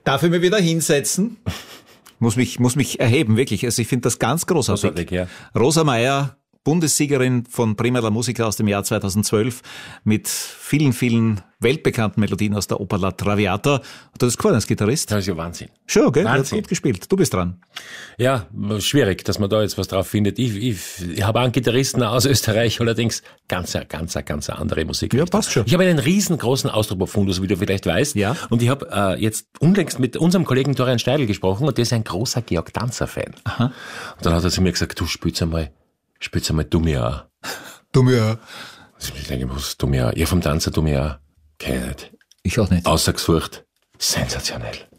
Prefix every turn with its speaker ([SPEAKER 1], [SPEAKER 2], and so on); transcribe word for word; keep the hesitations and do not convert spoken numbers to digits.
[SPEAKER 1] Darf ich mich wieder hinsetzen? Muss mich, muss mich erheben, wirklich. Also ich finde das ganz großartig.
[SPEAKER 2] Großartig, ja.
[SPEAKER 1] Rosa Mayer, Bundessiegerin von Prima la Musica aus dem Jahr zweitausendzwölf mit vielen, vielen weltbekannten Melodien aus der Oper La Traviata. Und du hast gefallen als Gitarrist?
[SPEAKER 2] Das ist ja Wahnsinn.
[SPEAKER 1] Schon, gell? Du hast
[SPEAKER 2] Wahnsinn.
[SPEAKER 1] gut gespielt. Du bist dran.
[SPEAKER 2] Ja, schwierig, dass man da jetzt was drauf findet. Ich, ich, ich habe einen Gitarristen aus Österreich, allerdings ganz, ganz, ganz andere Musik.
[SPEAKER 1] Ja, passt schon.
[SPEAKER 2] Ich habe einen riesengroßen Ausdruckbefundus, wie du vielleicht weißt.
[SPEAKER 1] Ja.
[SPEAKER 2] Und ich habe äh, jetzt unlängst mit unserem Kollegen Dorian Steidl gesprochen und der ist ein großer Georg Danzer-Fan. Aha. Und dann hat er zu mir gesagt, du spielst einmal, spielst einmal Dumia.
[SPEAKER 1] Dumia.
[SPEAKER 2] Ich denke, was Dumia? Ja, vom Danzer Dumia. Kenn ich nicht.
[SPEAKER 1] Ich auch nicht.
[SPEAKER 2] Außer gesucht. Sensationell.